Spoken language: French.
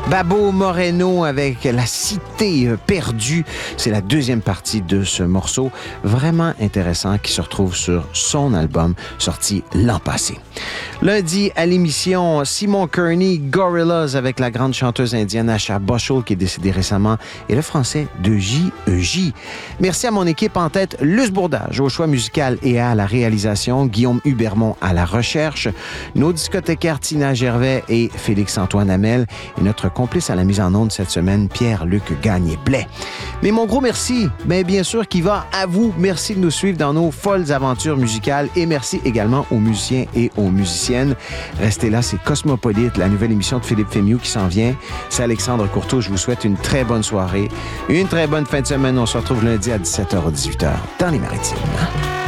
Babo Moreno avec La Cité perdue. C'est la deuxième partie de ce morceau vraiment intéressant qui se retrouve sur son album sorti l'an passé. Lundi, à l'émission, Simon Kearney, Gorillaz avec la grande chanteuse indienne Asha Bhoshul qui est décédée récemment et le français de J.E.J. Merci à mon équipe en tête, Luce Bourdage au choix musical et à la réalisation, Guillaume Hubermont à la recherche, nos discothécaires Tina Gervais et Félix-Antoine Hamel et notre complice à la mise en onde cette semaine, Pierre-Luc Gagné-Blais. Mais mon gros merci, bien sûr, qui va à vous. Merci de nous suivre dans nos folles aventures musicales et merci également aux musiciens et aux musiciennes. Restez là, c'est Cosmopolite, la nouvelle émission de Philippe Fémieux qui s'en vient. C'est Alexandre Courteau, je vous souhaite une très bonne soirée, une très bonne fin de semaine. On se retrouve lundi à 17h ou 18h dans les Maritimes.